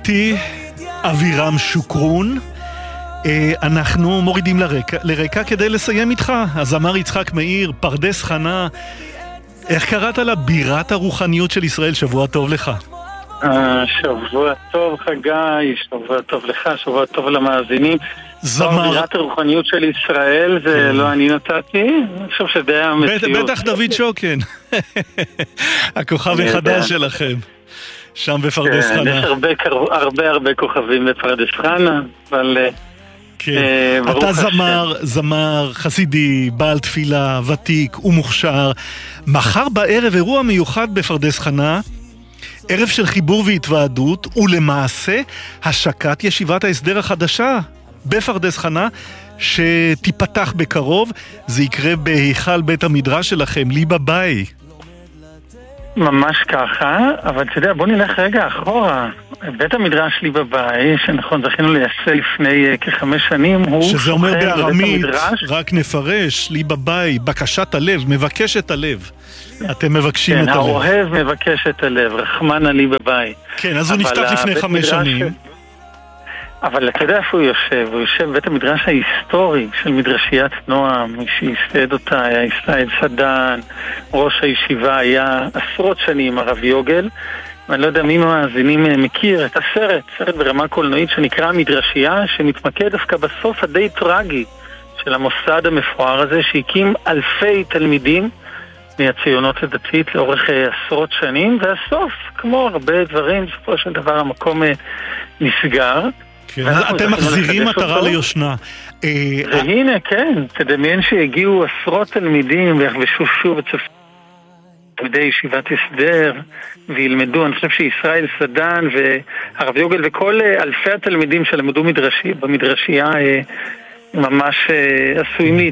איתי אבירם שוקרון. אנחנו מורידים לרקע כדי לסיים איתך. הזמר יצחק מאיר, פרדס חנה. איך קראת לה? בירת הרוחניות של ישראל. שבוע טוב לך. שבוע טוב חגי, שבוע טוב לך, שבוע טוב למאזינים. זמר. בירת הרוחניות של ישראל, זה לא אני נתתי, אני חושב שדי המציאות. בטח דוד שוקן. הכוכב החדש שלכם. שם בפרדס חנה. יש הרבה כוכבים בפרדס חנה, אבל... כן. אתה זמר חסידי, בעל תפילה, ותיק ומוכשר. מחר בערב אירוע מיוחד בפרדס חנה, ערב של חיבור והתוועדות, ולמעשה השקת ישיבת ההסדר החדשה בפרדס חנה, שתיפתח בקרוב. זה יקרה בהיכל בית המדרש שלכם, ליבה ביי. ממש ככה, אבל אתה יודע, בוא נלך רגע אחורה. בית המדרש ליבה ביי, שנכון, זכינו לייסד לפני כ5 שנים, הוא שזה אומר בארמית, רק נפרש, ליבה ביי, בקשת הלב, מבקשת הלב. אתם מבקשים את הלב. כן, האוהב מבקש את הלב, רחמנה ליבה ביי. כן, אז הוא נפתח לפני 5 שנים. אבל אתה יודע איפה הוא יושב? הוא יושב בבית המדרש ההיסטורי של מדרשיית נועם, מי שייסד אותה היה ישראל סדן, ראש הישיבה היה עשרות שנים הרב יוגל, ואני לא יודע מי מהמאזינים מכיר את הסרט, סרט ברמה קולנועית שנקרא מדרשייה, שמתמקד דווקא בסוף הדי טרגי של המוסד המפואר הזה, שהקים אלפי תלמידים מהציונות הדתית לאורך עשרות שנים, והסוף, כמו הרבה דברים, בסופו של דבר המקום נסגר. אתם מחזירים מטרה ליושנה. והנה, כן, תדמיין שהגיעו עשרות תלמידים ויחבשו שוב את תלמידי ישיבת הסדר וילמדו. אני חושב שישראל סדן והרב יוגל וכל אלפי התלמידים שלמדו במדרשייה ממש עשויים